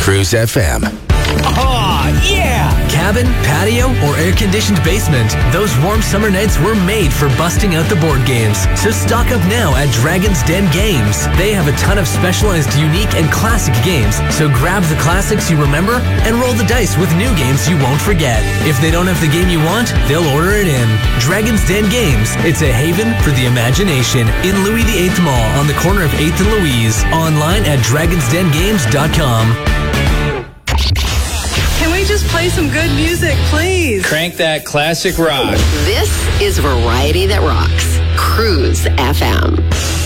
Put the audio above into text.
Cruise FM. Oh, yeah! Cabin, patio, or air-conditioned basement, those warm summer nights were made for busting out the board games. So stock up now at Dragon's Den Games. They have a ton of specialized, unique, and classic games, so grab the classics you remember and roll the dice with new games you won't forget. If they don't have the game you want, they'll order it in. Dragon's Den Games. It's a haven for the imagination in Louis VIII Mall on the corner of 8th and Louise. Online at dragonsdengames.com. Can we just play some good music, please? Crank that classic rock. This is Variety That Rocks. Cruise FM.